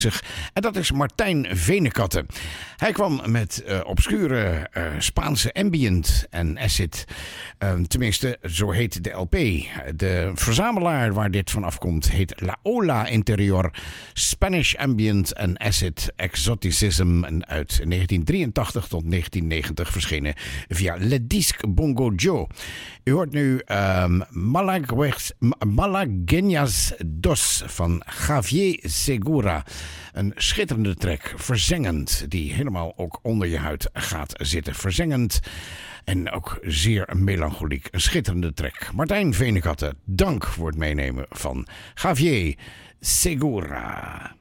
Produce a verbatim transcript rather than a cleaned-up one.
En dat is Martijn Venekatten. Hij kwam met uh, obscure uh, Spaanse ambient en acid. Uh, tenminste, zo heet de L P. De verzamelaar waar dit van afkomt heet La Ola Interior. Spanish Ambient en Acid Exoticism. En uit negentien drieëntachtig tot negentien negentig verschenen via Le Disque Bongo Joe. U hoort nu um, Malagueñas Dos van Javier Segura. Een schitterende track, verzengend, die helemaal ook onder je huid gaat zitten. Verzengend en ook zeer melancholiek. Een schitterende track. Martijn Venekatten, dank voor het meenemen van Javier Segura.